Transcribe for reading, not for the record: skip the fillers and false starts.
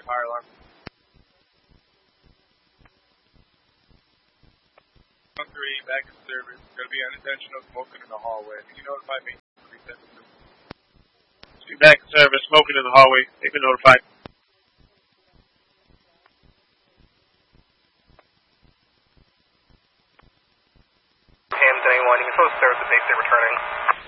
fire alarm. 1-3, back in service. Going to be unintentional smoking in the hallway. Can you notify me? 372. Back in service, smoking in the hallway. They've been notified. Hampton A1, you can post service at base, they're returning.